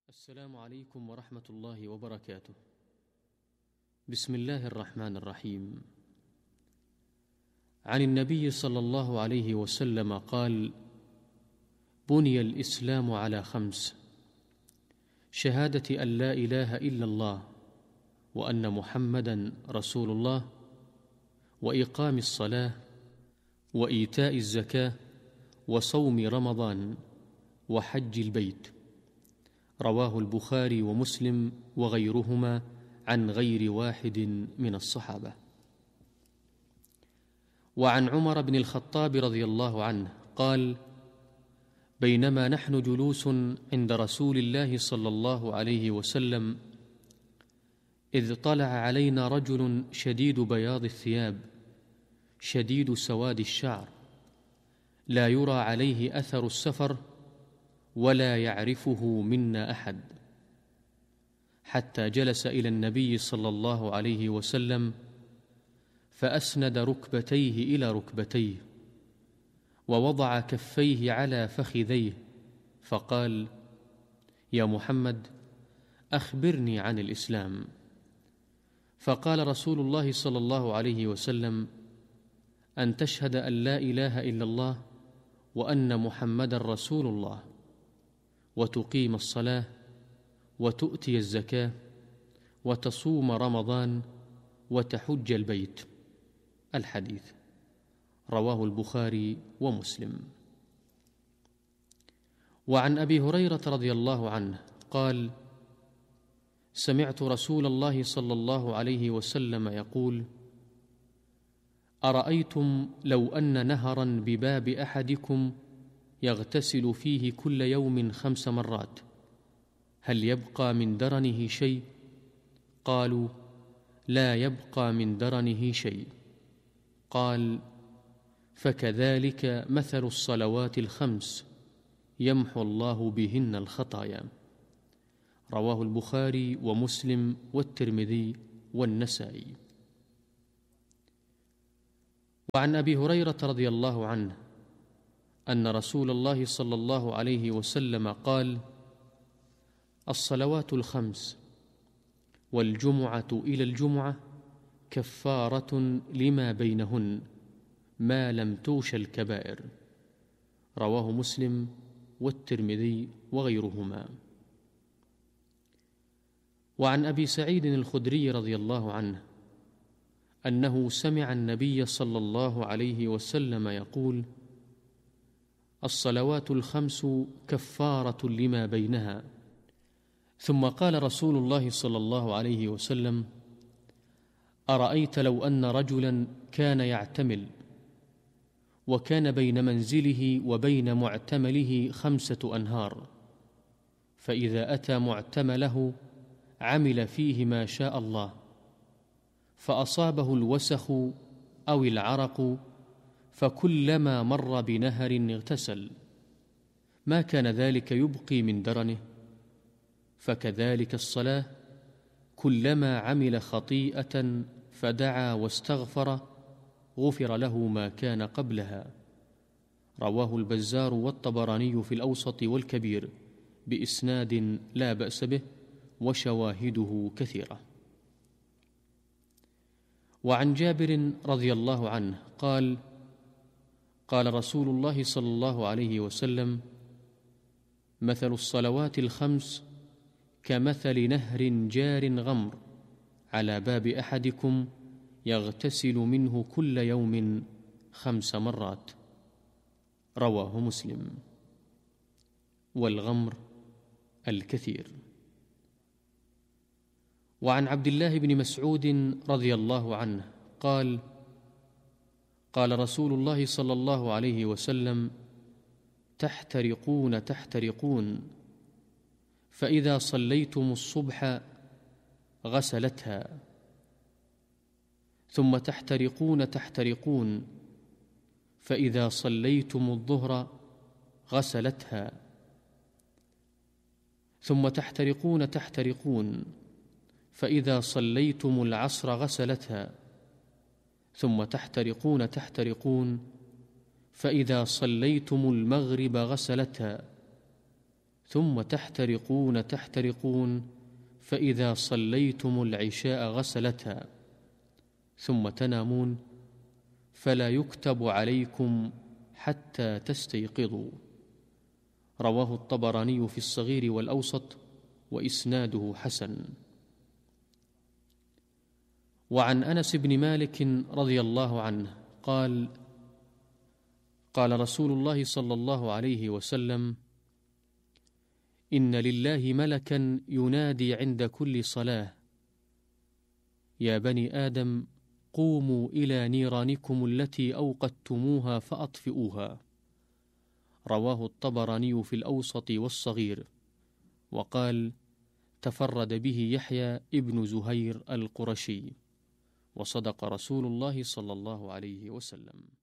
السلام عليكم ورحمة الله وبركاته. بسم الله الرحمن الرحيم. عن النبي صلى الله عليه وسلم قال: بني الإسلام على 5: شهادة أن لا إله إلا الله وأن محمدًا رسول الله، وإقام الصلاة، وإيتاء الزكاة، وصوم رمضان، وحج البيت. رواه البخاري ومسلم وغيرهما عن غير واحد من الصحابة. وعن عمر بن الخطاب رضي الله عنه قال: بينما نحن جلوس عند رسول الله صلى الله عليه وسلم إذ طلع علينا رجل شديد بياض الثياب شديد سواد الشعر، لا يرى عليه أثر السفر ولا يعرفه منا أحد، حتى جلس إلى النبي صلى الله عليه وسلم فأسند ركبتيه إلى ركبتيه ووضع كفيه على فخذيه فقال: يا محمد، أخبرني عن الإسلام. فقال رسول الله صلى الله عليه وسلم: أن تشهد أن لا إله إلا الله وأن محمدًا رسول الله، وتقيم الصلاة، وتؤتي الزكاة، وتصوم رمضان، وتحج البيت. الحديث رواه البخاري ومسلم. وعن أبي هريرة رضي الله عنه قال: سمعت رسول الله صلى الله عليه وسلم يقول: أرأيتم لو أن نهرا بباب أحدكم يغتسل فيه كل يوم 5 مرات، هل يبقى من درنه شيء؟ قالوا: لا يبقى من درنه شيء. قال: فكذلك مثل الصلوات 5 يمحو الله بهن الخطايا. رواه البخاري ومسلم والترمذي والنسائي. وعن أبي هريرة رضي الله عنه أن رسول الله صلى الله عليه وسلم قال: الصلوات 5 والجمعة إلى الجمعة كفارة لما بينهن ما لم توش الكبائر. رواه مسلم والترمذي وغيرهما. وعن أبي سعيد الخدري رضي الله عنه أنه سمع النبي صلى الله عليه وسلم يقول: الصلوات 5 كفارة لما بينها. ثم قال رسول الله صلى الله عليه وسلم: أرأيت لو أن رجلا كان يعتمل وكان بين منزله وبين معتمله 5 أنهار، فإذا أتى معتمله عمل فيه ما شاء الله، فأصابه الوسخ أو العرق، فكلما مر بنهر اغتسل، ما كان ذلك يبقي من درنه. فكذلك الصلاة، كلما عمل خطيئة فدعا واستغفر غفر له ما كان قبلها. رواه البزار والطبراني في الأوسط والكبير بإسناد لا بأس به، وشواهده كثيرة. وعن جابر رضي الله عنه قال: قال رسول الله صلى الله عليه وسلم: مثل الصلوات 5 كمثل نهر جار غمر على باب أحدكم يغتسل منه كل يوم 5 مرات. رواه مسلم. والغمر الكثير. وعن عبد الله بن مسعود رضي الله عنه قال: قال رسول الله صلى الله عليه وسلم: تحترقون تحترقون، فإذا صليتم الصبح غسلتها، ثم تحترقون تحترقون، فإذا صليتم الظهر غسلتها، ثم تحترقون تحترقون، فإذا صليتم العصر غسلتها، ثم تحترقون تحترقون، فإذا صليتم المغرب غسلتها، ثم تحترقون فإذا صليتم العشاء غسلتها، ثم تنامون فلا يكتب عليكم حتى تستيقظوا. رواه الطبراني في الصغير والأوسط وإسناده حسن. وعن أنس بن مالك رضي الله عنه قال: قال رسول الله صلى الله عليه وسلم: إن لله ملكا ينادي عند كل صلاة: يا بني آدم قوموا إلى نيرانكم التي أوقدتموها فأطفئوها. رواه الطبراني في الأوسط والصغير، وقال: تفرد به يحيى ابن زهير القرشي، وصدق رسول الله صلى الله عليه وسلم.